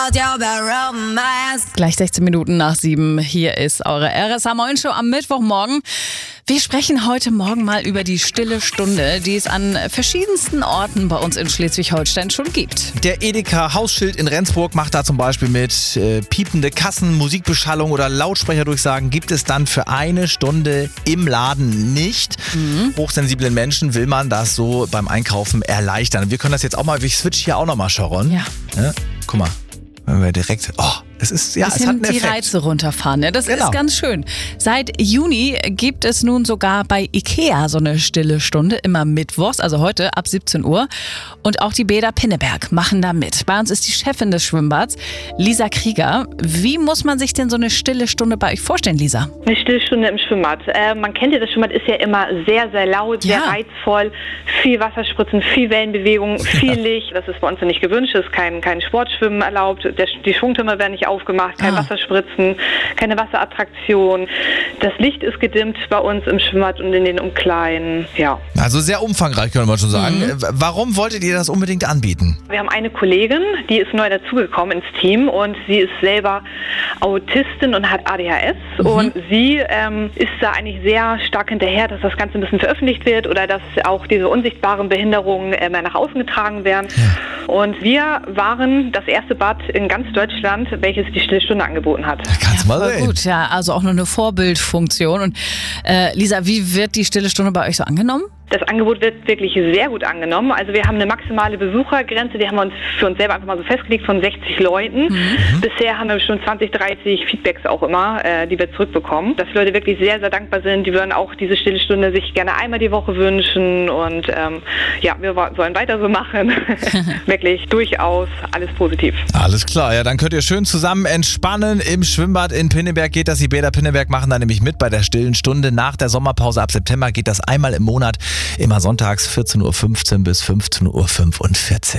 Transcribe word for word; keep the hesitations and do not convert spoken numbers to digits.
want your bad romance. Gleich sechzehn Minuten nach sieben. Hier ist eure R S H-Moin-Show am Mittwochmorgen. Wir sprechen heute Morgen mal über die stille Stunde, die es an verschiedensten Orten bei uns in Schleswig-Holstein schon gibt. Der Edeka Hausschild in Rendsburg macht da zum Beispiel mit. Äh, piepende Kassen, Musikbeschallung oder Lautsprecherdurchsagen gibt es dann für eine Stunde im Laden nicht. Mhm. Hochsensiblen Menschen will man das so beim Einkaufen erleichtern. Wir können das jetzt auch mal, ich switch hier auch nochmal, Sharon. Ja. ja. Guck mal, wenn wir direkt... Oh. Es ist, ja, es hat einen die Effekt. Reize runterfahren. Ne? Das genau. ist ganz schön. Seit Juni gibt es nun sogar bei Ikea so eine stille Stunde, immer mittwochs, also heute ab siebzehn Uhr. Und auch die Bäder Pinneberg machen da mit. Bei uns ist die Chefin des Schwimmbads, Lisa Krieger. Wie muss man sich denn so eine stille Stunde bei euch vorstellen, Lisa? Eine stille Stunde im Schwimmbad. Äh, man kennt ja, das Schwimmbad ist ja immer sehr, sehr laut, sehr ja. reizvoll. Viel Wasserspritzen, viel Wellenbewegung, viel Licht. Das ist bei uns ja nicht gewünscht. Es ist kein, kein Sportschwimmen erlaubt. Der, die Schwungtürme werden nicht aufgemacht, kein ah. Wasserspritzen, keine Wasserattraktion. Das Licht ist gedimmt bei uns im Schwimmbad und in den Umkleiden. Ja. Also sehr umfangreich, könnte man schon sagen. Mhm. Warum wolltet ihr das unbedingt anbieten? Wir haben eine Kollegin, die ist neu dazugekommen ins Team und sie ist selber Autistin und hat A D H S. Mhm. Und sie ähm, ist da eigentlich sehr stark hinterher, dass das Ganze ein bisschen veröffentlicht wird oder dass auch diese unsichtbaren Behinderungen äh, mehr nach außen getragen werden. Ja. Und wir waren das erste Bad in ganz Deutschland, welches die stille Stunde angeboten hat. Kannst ja, mal sehen. Gut, ja, also auch nur eine Vorbildfunktion. Und äh, Lisa, wie wird die stille Stunde bei euch so angenommen? Das Angebot wird wirklich sehr gut angenommen. Also wir haben eine maximale Besuchergrenze, die haben wir uns für uns selber einfach mal so festgelegt von sechzig Leuten. Mhm. Bisher haben wir schon zwanzig, dreißig Feedbacks auch immer, äh, die wir zurückbekommen. Dass die Leute wirklich sehr, sehr dankbar sind. Die würden auch diese stille Stunde sich gerne einmal die Woche wünschen. Und ähm, ja, wir sollen weiter so machen. Wirklich durchaus alles positiv. Alles klar, ja, dann könnt ihr schön zusammen entspannen. Im Schwimmbad in Pinneberg geht das. Die Bäder Pinneberg machen da nämlich mit bei der stillen Stunde. Nach der Sommerpause ab September geht das einmal im Monat. Immer sonntags vierzehn Uhr fünfzehn bis fünfzehn Uhr fünfundvierzig.